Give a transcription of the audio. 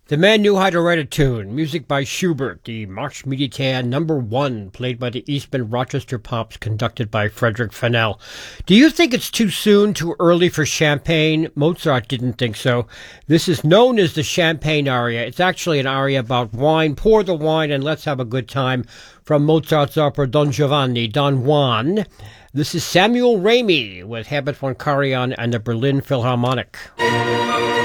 The man knew how to write a tune. Music by Schubert, the March Militaire #1, played by the Eastman Rochester Pops, conducted by Frederick Fennell. Do you think it's too soon, too early for champagne? Mozart didn't think so. This is known as the Champagne aria. It's actually an aria about wine. Pour the wine and let's have a good time. From Mozart's opera Don Giovanni, Don Juan. This is Samuel Ramey with Herbert von Karajan and the Berlin Philharmonic.